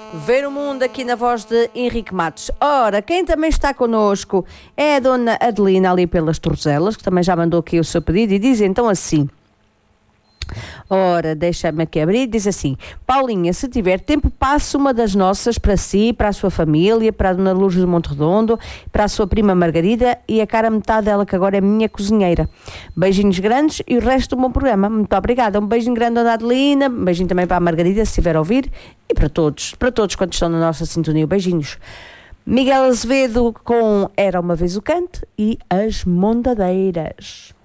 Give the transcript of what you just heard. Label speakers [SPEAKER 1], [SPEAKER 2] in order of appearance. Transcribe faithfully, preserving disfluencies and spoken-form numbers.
[SPEAKER 1] Ver o mundo aqui na voz de Henrique Matos. Ora, quem também está connosco é a dona Adelina ali pelas Torzelas, que também já mandou aqui o seu pedido e diz então assim. Ora, deixa-me aqui abrir, diz assim: Paulinha, se tiver tempo, passe uma das nossas para si, para a sua família, para a dona Lourdes de Monteredondo, para a sua prima Margarida e a cara metade dela, que agora é minha cozinheira. Beijinhos grandes e o resto do bom programa. Muito obrigada. Um beijinho grande à dona Adelina, um beijinho também para a Margarida, se estiver a ouvir, e para todos, para todos quantos estão na nossa sintonia. Beijinhos. Miguel Azevedo com Era Uma Vez o Cante e As Mondadeiras.